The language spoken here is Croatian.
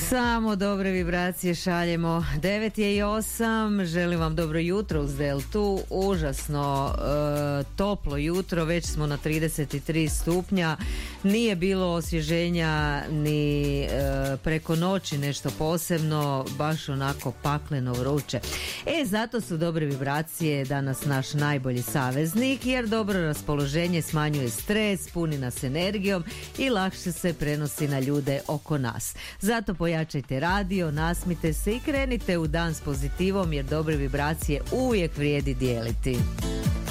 Samo dobre vibracije šaljemo. 9:08, želim vam dobro jutro uz Deltu. Užasno toplo jutro, već smo na 33 stupnja. Nije bilo osvježenja ni preko noći nešto posebno, baš onako pakleno vruće. Zato su dobre vibracije danas naš najbolji saveznik, jer dobro raspoloženje smanjuje stres, puni nas energijom i lakše se prenosi na ljude oko nas. Zato pojačajte radio, nasmite se i krenite u dan s pozitivom, jer dobre vibracije uvijek vrijedi dijeliti.